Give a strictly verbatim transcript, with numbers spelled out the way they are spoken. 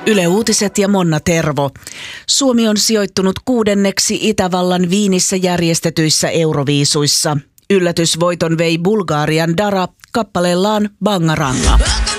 Yle Uutiset ja Monna Tervo. Suomi on sijoittunut kuudenneksi Itävallan Viinissä järjestetyissä Euroviisuissa. Yllätysvoiton vei Bulgarian Dara kappaleellaan Bangaranga.